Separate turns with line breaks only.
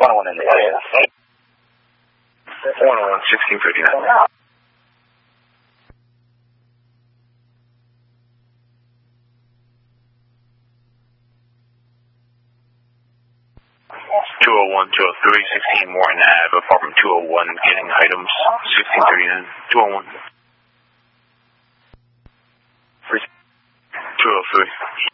101 in the area.
101, 1659. 201, 203, 16 Morton Ave, apartment 201, getting items, 1639, 201. 203.